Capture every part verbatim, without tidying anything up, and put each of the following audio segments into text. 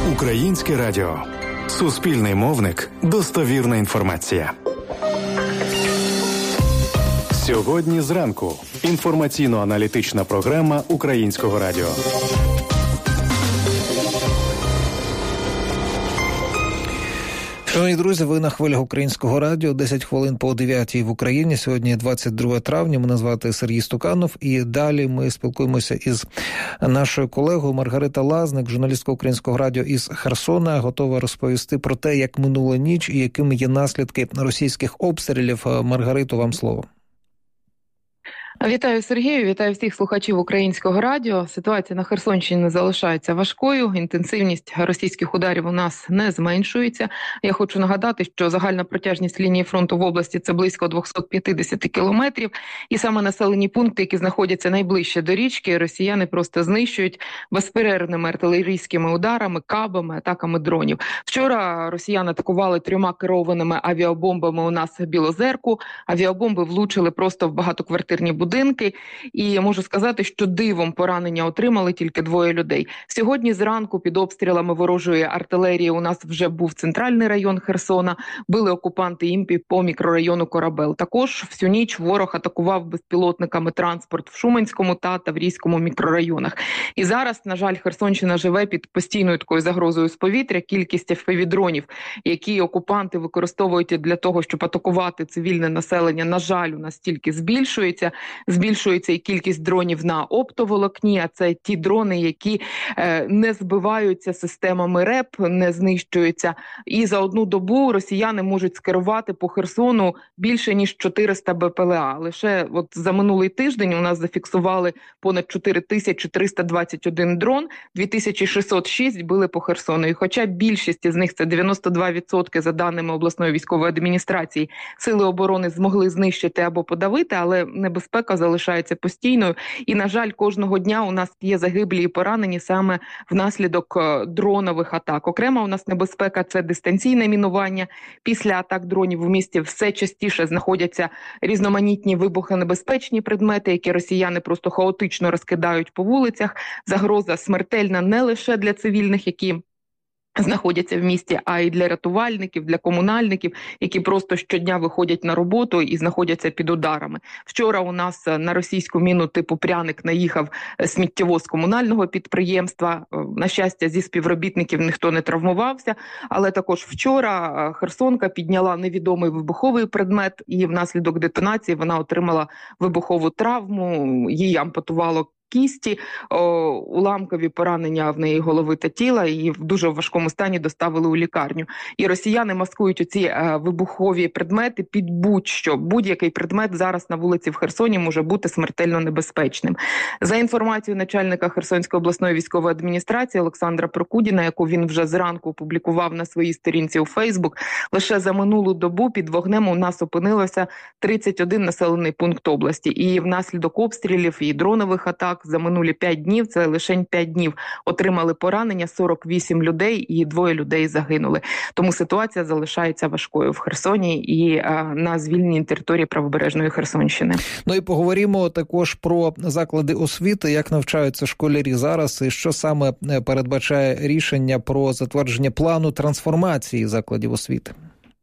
Українське радіо. Суспільний мовник. Достовірна інформація. Сьогодні зранку. Інформаційно-аналітична програма Українського радіо. Шановні друзі, ви на хвилях Українського радіо, десять хвилин по дев'ятій в Україні. Сьогодні двадцять друге травня, мене звати Сергій Стуканов, і далі ми спілкуємося із нашою колегою Маргарита Лазник, журналістка Українського радіо із Херсона, готова розповісти про те, як минула ніч і якими є наслідки російських обстрілів. Маргарито, вам слово. Вітаю, Сергію, вітаю всіх слухачів Українського радіо. Ситуація на Херсонщині залишається важкою, інтенсивність російських ударів у нас не зменшується. Я хочу нагадати, що загальна протяжність лінії фронту в області – це близько двісті п'ятдесят кілометрів, і саме населені пункти, які знаходяться найближче до річки, росіяни просто знищують безперервними артилерійськими ударами, кабами, атаками дронів. Вчора росіяни атакували трьома керованими авіабомбами у нас в Білозерку. Авіабомби влучили просто в багатоквартирні будинки. Будинки, і можу сказати, що дивом поранення отримали тільки двоє людей. Сьогодні зранку під обстрілами ворожої артилерії у нас вже був центральний район Херсона, били окупанти імпі по мікрорайону Корабел. Також всю ніч ворог атакував безпілотниками транспорт в Шуменському та Таврійському мікрорайонах. І зараз, на жаль, Херсонщина живе під постійною такою загрозою з повітря. Кількість еф пі ві-дронів, які окупанти використовують для того, щоб атакувати цивільне населення, на жаль, у нас тільки збільшується. Збільшується і кількість дронів на оптоволокні, а це ті дрони, які е, не збиваються системами РЕП, не знищуються. І за одну добу росіяни можуть скерувати по Херсону більше, ніж чотириста бе пе ел а. Лише от за минулий тиждень у нас зафіксували понад чотири тисячі триста двадцять один дрон, дві тисячі шістсот шість били по Херсону. І хоча більшість із них, це дев'яносто два відсотки за даними обласної військової адміністрації, сили оборони змогли знищити або подавити, але небезпека залишається постійною. І, на жаль, кожного дня у нас є загиблі і поранені саме внаслідок дронових атак. Окрема у нас небезпека – це дистанційне мінування. Після атак дронів в місті все частіше знаходяться різноманітні вибухонебезпечні предмети, які росіяни просто хаотично розкидають по вулицях. Загроза смертельна не лише для цивільних, які знаходяться в місті, а й для рятувальників, для комунальників, які просто щодня виходять на роботу і знаходяться під ударами. Вчора у нас на російську міну типу «Пряник» наїхав сміттєвоз комунального підприємства. На щастя, зі співробітників ніхто не травмувався, але також вчора херсонка підняла невідомий вибуховий предмет, і внаслідок детонації вона отримала вибухову травму, її ампутувало кісті, о, уламкові поранення в неї голови та тіла, і в дуже важкому стані доставили у лікарню. І росіяни маскують оці е, вибухові предмети під будь-що. Будь-який предмет зараз на вулиці в Херсоні може бути смертельно небезпечним. За інформацією начальника Херсонської обласної військової адміністрації Олександра Прокудіна, яку він вже зранку опублікував на своїй сторінці у Фейсбук, лише за минулу добу під вогнем у нас опинилося тридцять один населений пункт області. І внаслідок обстрілів і дронових атак за минулі п'ять днів, це лише п'ять днів, отримали поранення сорок вісім людей і двоє людей загинули. Тому ситуація залишається важкою в Херсоні і а, на звільненій території правобережної Херсонщини. Ну і поговоримо також про заклади освіти, як навчаються школярі зараз і що саме передбачає рішення про затвердження плану трансформації закладів освіти.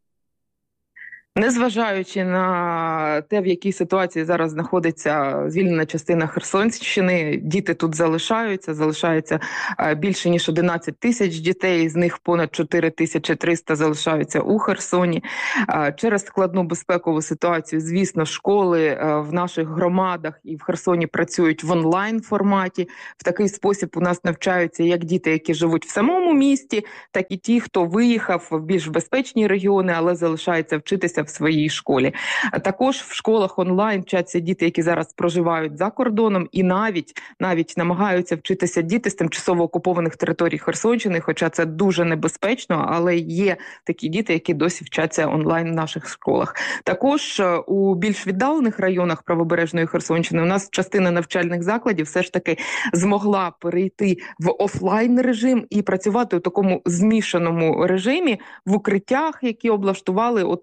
Незважаючи на те, в якій ситуації зараз знаходиться звільнена частина Херсонщини, діти тут залишаються, залишається більше ніж одинадцять тисяч дітей, з них понад чотири тисячі триста залишаються у Херсоні. Через складну безпекову ситуацію, звісно, школи в наших громадах і в Херсоні працюють в онлайн-форматі. В такий спосіб у нас навчаються як діти, які живуть в самому місті, так і ті, хто виїхав в більш безпечні регіони, але залишається вчитися в своїй школі. Також в школах онлайн вчаться діти, які зараз проживають за кордоном, і навіть, навіть намагаються вчитися діти з тимчасово окупованих територій Херсонщини, хоча це дуже небезпечно, але є такі діти, які досі вчаться онлайн в наших школах. Також у більш віддалених районах правобережної Херсонщини у нас частина навчальних закладів все ж таки змогла перейти в офлайн режим і працювати у такому змішаному режимі в укриттях, які облаштували от спеціально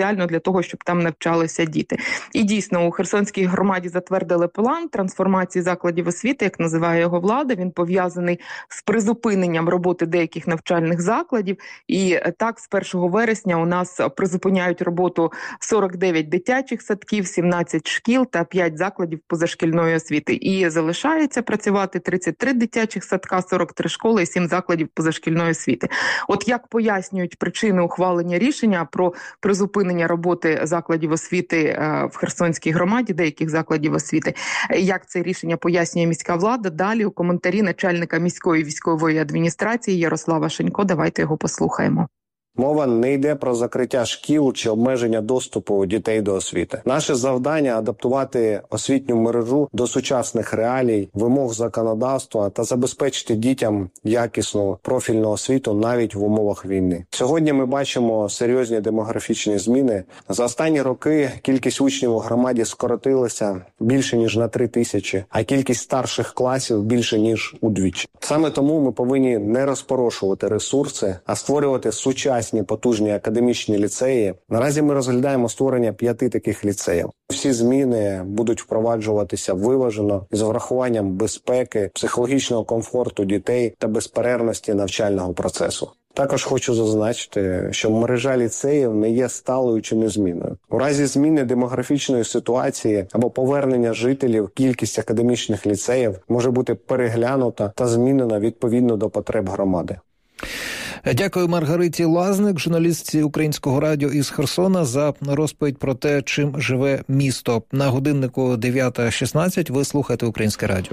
спеціально для того, щоб там навчалися діти. І дійсно, у Херсонській громаді затвердили план трансформації закладів освіти, як називає його влада. Він пов'язаний з призупиненням роботи деяких навчальних закладів. І так, з першого вересня у нас призупиняють роботу сорок дев'ять дитячих садків, сімнадцять шкіл та п'ять закладів позашкільної освіти. І залишається працювати тридцять три дитячих садка, сорок три школи і сім закладів позашкільної освіти. От як пояснюють причини ухвалення рішення про призупинення роботи закладів освіти в Херсонській громаді, деяких закладів освіти, як це рішення пояснює міська влада, далі у коментарі начальника міської військової адміністрації Ярослава Шенько. Давайте його послухаємо. Мова не йде про закриття шкіл чи обмеження доступу дітей до освіти. Наше завдання – адаптувати освітню мережу до сучасних реалій, вимог законодавства та забезпечити дітям якісну профільну освіту навіть в умовах війни. Сьогодні ми бачимо серйозні демографічні зміни. За останні роки кількість учнів у громаді скоротилася більше ніж на три тисячі, а кількість старших класів більше ніж удвічі. Саме тому ми повинні не розпорошувати ресурси, а створювати сучасні потужні академічні ліцеї. Наразі ми розглядаємо створення п'яти таких ліцеїв. Всі зміни будуть впроваджуватися виважено, з врахуванням безпеки, психологічного комфорту дітей та безперервності навчального процесу. Також хочу зазначити, що мережа ліцеїв не є сталою чи незмінною. У разі зміни демографічної ситуації або повернення жителів, кількість академічних ліцеїв може бути переглянута та змінена відповідно до потреб громади. Дякую Маргариті Лазник, журналістці Українського радіо із Херсона, за розповідь про те, чим живе місто. На годиннику дев'ята шістнадцять ви слухаєте Українське радіо.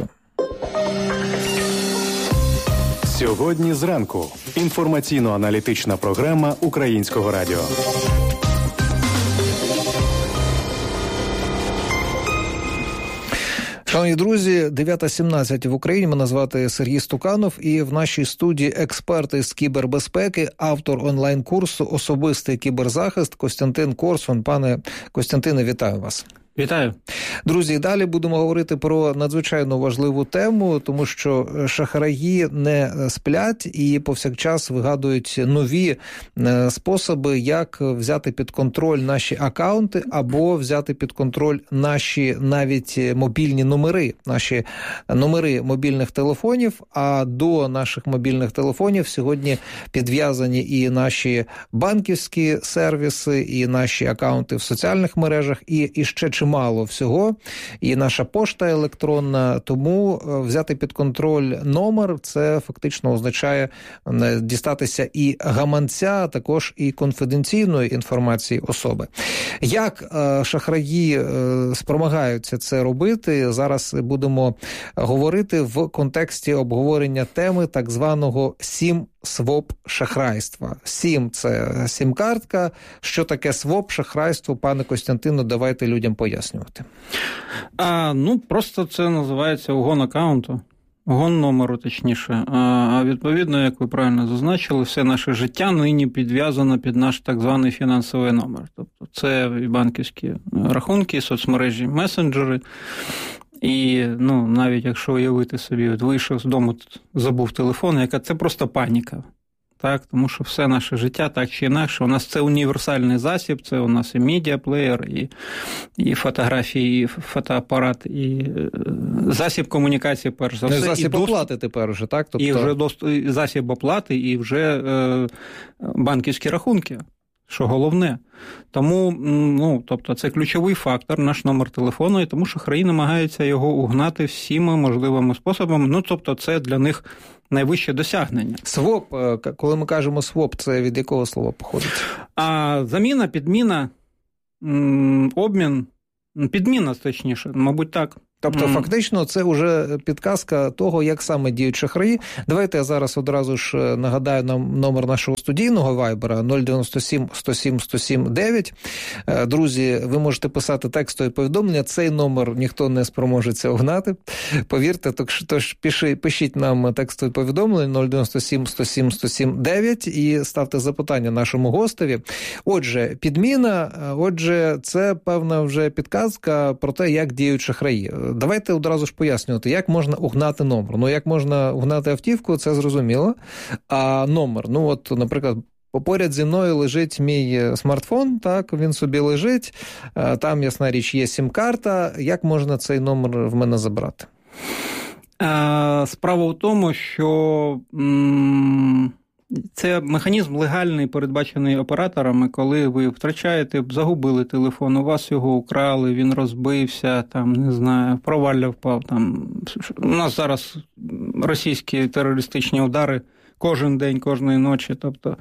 Сьогодні зранку. Інформаційно-аналітична програма Українського радіо. Шановні друзі, дев'ята сімнадцять в Україні. Мене звати Сергій Стуканов, і в нашій студії експерт із кібербезпеки, автор онлайн-курсу «Особистий кіберзахист» Костянтин Корсун. Пане Костянтине, вітаю вас. Вітаю. Друзі, далі будемо говорити про надзвичайно важливу тему, тому що шахраї не сплять і повсякчас вигадують нові способи, як взяти під контроль наші акаунти або взяти під контроль наші навіть мобільні номери, наші номери мобільних телефонів, а до наших мобільних телефонів сьогодні підв'язані і наші банківські сервіси, і наші акаунти в соціальних мережах, і, і ще чимало всього, і наша пошта електронна, тому взяти під контроль номер – це фактично означає дістатися і гаманця, а також і конфіденційної інформації особи. Як шахраї спромагаються це робити, зараз будемо говорити в контексті обговорення теми так званого сім своп-шахрайства. Сім – це сім-картка. Що таке своп-шахрайство, пане Костянтину, давайте людям пояснювати. А, ну, просто це називається угон акаунту, угон номеру, точніше. А відповідно, як ви правильно зазначили, все наше життя нині підв'язано під наш так званий фінансовий номер. Тобто це і банківські рахунки, і соцмережі, месенджери. І, ну, навіть якщо уявити собі, от вийшов з дому, забув телефон, яка це просто паніка. Так, тому що все наше життя, так чи інакше, у нас це універсальний засіб, це у нас і медіаплеєр, і, і фотографії, і фотоапарат, і засіб комунікації, перш за все. Засіб і оплати дост... тепер вже, так? Тобто... І вже дост... засіб оплати, і вже е... банківські рахунки. Що головне. Тому, ну, тобто, це ключовий фактор, наш номер телефону, і тому шахраї намагаються його угнати всіма можливими способами. Ну, тобто, це для них найвище досягнення. Своп, коли ми кажемо своп, це від якого слова походить? А заміна, підміна, обмін, підміна, точніше, мабуть, так. Тобто, mm. фактично, це вже підказка того, як саме діють шахраї. Давайте я зараз одразу ж нагадаю нам номер нашого студійного вайбера нуль дев'яносто сім сто сім сто сім дев'ять. Друзі, ви можете писати текстові повідомлення. Цей номер ніхто не спроможеться угнати. Повірте, тож пишіть, пишіть нам текстові повідомлення нуль дев'яносто сім сто сім сто сім дев'ять і ставте запитання нашому гостеві. Отже, підміна, отже, це певна вже підказка про те, як діють шахраї. Давайте одразу ж пояснювати, як можна угнати номер. Ну, як можна угнати автівку, це зрозуміло. А номер, ну от, наприклад, поряд зі мною лежить мій смартфон, так, він собі лежить, там, ясна річ, є сім-карта. Як можна цей номер в мене забрати? Справа в тому, що це механізм легальний, передбачений операторами, коли ви втрачаєте, загубили телефон, у вас його украли, він розбився, там, не знаю, провалля впав. Там. У нас зараз російські терористичні удари кожен день, кожної ночі. Тобто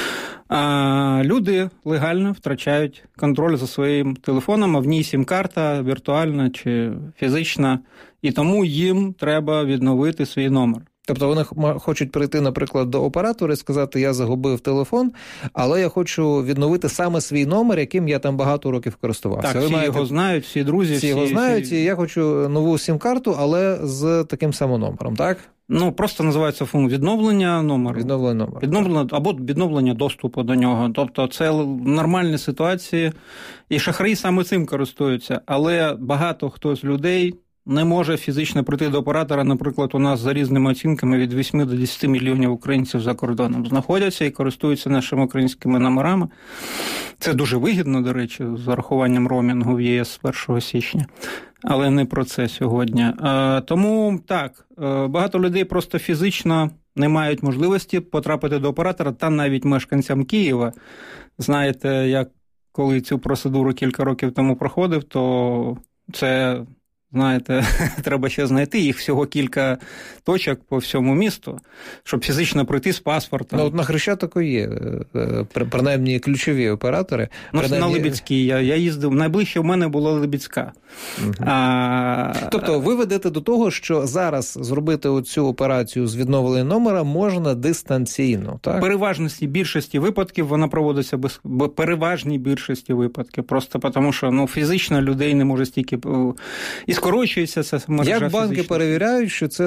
а люди легально втрачають контроль за своїм телефоном, а в ній сім-карта, віртуальна чи фізична, і тому їм треба відновити свій номер. Тобто вони хочуть прийти, наприклад, до оператора і сказати, я загубив телефон, але я хочу відновити саме свій номер, яким я там багато років користувався. Так, ви всі маєте... його знають, всі друзі. Всі, всі його знають, всі... і я хочу нову сім-карту, але з таким самим номером, так? Ну, просто називається функція відновлення номеру. Відновлення номеру. Відновлення, або відновлення доступу до нього. Тобто це нормальні ситуації, і шахраї саме цим користуються. Але багато хто з людей не може фізично прийти до оператора. Наприклад, у нас за різними оцінками від вісім до десяти мільйонів українців за кордоном знаходяться і користуються нашими українськими номерами. Це дуже вигідно, до речі, з урахуванням роумінгу в ЄС з першого січня. Але не про це сьогодні. Тому, так, багато людей просто фізично не мають можливості потрапити до оператора, та навіть мешканцям Києва. Знаєте, як коли цю процедуру кілька років тому проходив, то це... Знаєте, треба ще знайти, їх всього кілька точок по всьому місту, щоб фізично прийти з паспортом. Ну, от на Хрещатику є, принаймні, ключові оператори. Ну, принаймні... на Либідській я, я їздив, найближче в мене була Либідська. Угу. А... Тобто ви ведете до того, що зараз зробити оцю операцію з відновлення номера можна дистанційно, так? В переважності більшості випадків вона проводиться без переважній більшості випадків, просто тому що ну, фізично людей не може стільки... І скорочується ця мережа. Як банки фізично перевіряють, що це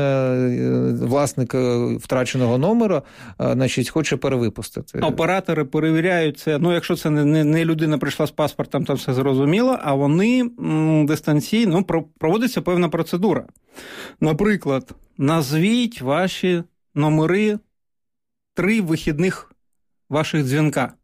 саме власник втраченого номера, значить, хоче перевипустити? Оператори перевіряють це, ну, якщо це не, не людина прийшла з паспортом, там все зрозуміло, а вони м, дистанційно, ну, проводиться певна процедура. Наприклад, назвіть ваші номери три вихідних ваших дзвінка.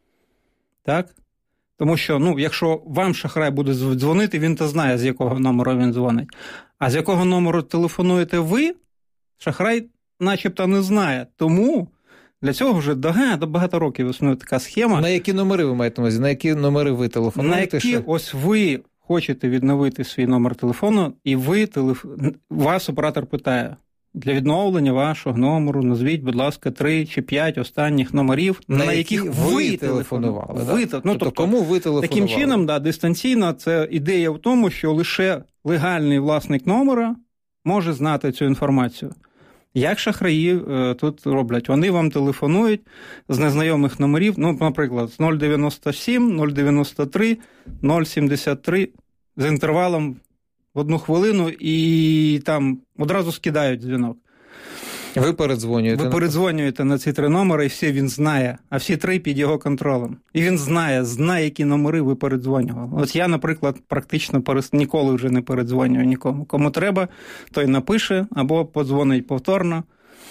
Так? Тому що, ну, якщо вам шахрай буде дзвонити, він то знає, з якого номеру він дзвонить. А з якого номеру телефонуєте ви, шахрай начебто не знає. Тому для цього вже до багато років існує така схема. На які номери ви маєте на увазі? На які номери ви телефонуєте? На які що? Ось ви хочете відновити свій номер телефону, і ви телеф... вас оператор питає, для відновлення вашого номеру назвіть, будь ласка, три чи п'ять останніх номерів, на, на яких ви, ви телефонували. Ви, да? ну, тобто, тобто, кому ви телефонували? Таким чином, да, дистанційно, це ідея в тому, що лише легальний власник номера може знати цю інформацію. Як шахраї е, тут роблять? Вони вам телефонують з незнайомих номерів, ну, наприклад, з нуль дев'яносто сім, нуль дев'яносто три, нуль сімдесят три, з інтервалом в одну хвилину, і там одразу скидають дзвінок. Ви передзвонюєте? Ви передзвонюєте на ці три номери, і всі він знає, а всі три під його контролем. І він знає, знає, які номери ви передзвонювали. От я, наприклад, практично перес... ніколи вже не передзвонюю нікому. Кому треба, той напише або подзвонить повторно.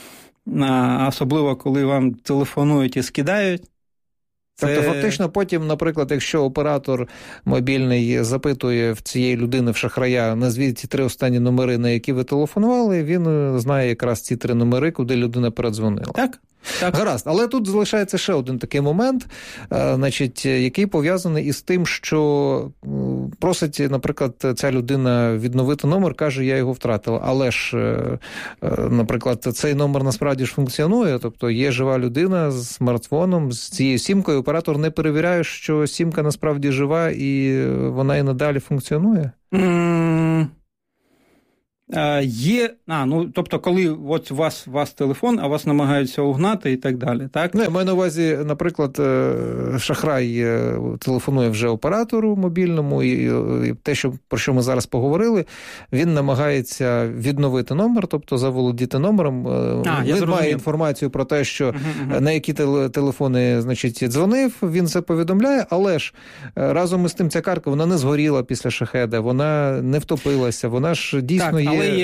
А особливо, коли вам телефонують і скидають. Це... Тобто, фактично, потім, наприклад, якщо оператор мобільний запитує в цієї людини, в шахрая, назвіть ті три останні номери, на які ви телефонували, він знає якраз ці три номери, куди людина передзвонила. Так. Так. Гаразд, але тут залишається ще один такий момент, значить, який пов'язаний із тим, що просить, наприклад, ця людина відновити номер, каже, я його втратила. Але ж, наприклад, цей номер насправді ж функціонує, тобто є жива людина з смартфоном, з цією сімкою, оператор не перевіряє, що сімка насправді жива і вона і надалі функціонує? Mm. Є, а, ну, тобто, коли от у вас, у вас телефон, а вас намагаються угнати і так далі, так? Ну, я маю на увазі, наприклад, шахрай телефонує вже оператору мобільному, і те, що, про що ми зараз поговорили, він намагається відновити номер, тобто заволодіти номером. А, він має інформацію про те, що uh-huh, uh-huh. на які телефони, значить, дзвонив, він це повідомляє, але ж разом із тим ця картка, вона не згоріла після шахеда, вона не втопилася, вона ж дійсно так, є... Але є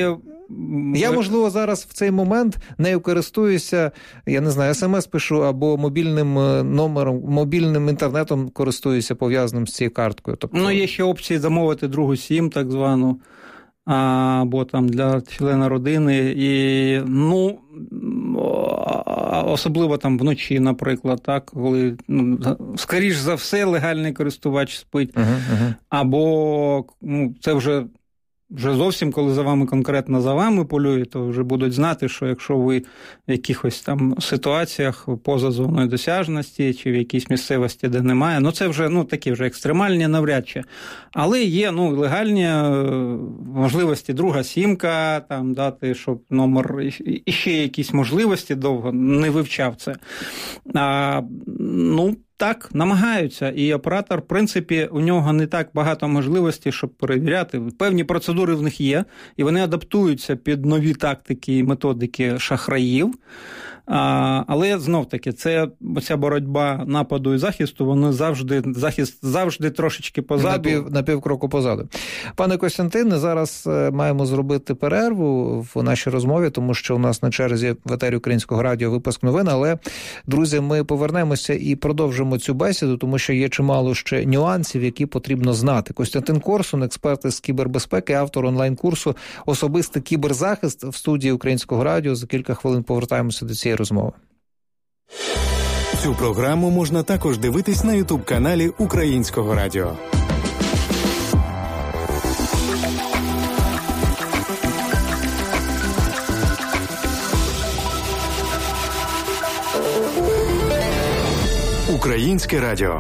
Я, можливо, зараз в цей момент нею користуюся, я не знаю, смс пишу або мобільним номером, мобільним інтернетом користуюся пов'язаним з цією карткою. Тобто... Ну, є ще опції замовити другу сім, так звану, або там для члена родини. І, ну, особливо там вночі, наприклад, так, коли, ну, скоріш за все, легальний користувач спить. Uh-huh, uh-huh. Або, ну, це вже Вже зовсім, коли за вами конкретно за вами полюють, то вже будуть знати, що якщо ви в якихось там ситуаціях поза зоною досяжності чи в якійсь місцевості, де немає, ну це вже, ну, такі вже екстремальні навряд чи. Але є, ну, легальні можливості, друга сімка, там дати, щоб номер, і ще якісь можливості, довго не вивчав це. А, ну, так, намагаються, і оператор, в принципі, у нього не так багато можливостей, щоб перевіряти. Певні процедури в них є, і вони адаптуються під нові тактики і методики шахраїв. А, але, знов-таки, це, ця боротьба нападу і захисту, вони завжди, захист завжди трошечки позаду. На, пів, на півкроку позаду. Пане Костянтине, зараз маємо зробити перерву в нашій розмові, тому що у нас на черзі в етері Українського радіо випуск новин, але, друзі, ми повернемося і продовжимо цю бесіду, тому що є чимало ще нюансів, які потрібно знати. Костянтин Корсун, експерт з кібербезпеки, автор онлайн-курсу «Особистий кіберзахист» в студії Українського радіо. За кілька хвилин повертаємося до цієї розмови. Цю програму можна також дивитись на ютуб-каналі Українського радіо. Українське радіо.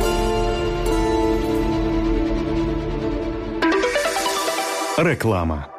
Реклама.